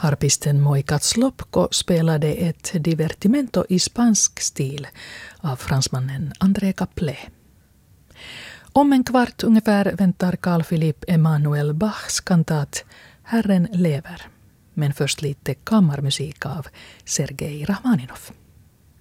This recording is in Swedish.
Harpisten Moika Tzlopko spelade ett divertimento i spansk stil av fransmannen André Caplet. Om en kvart ungefär väntar Carl Philipp Emanuel Bachs kantat Herren lever. Men först lite kammarmusik av Sergej Rachmaninov.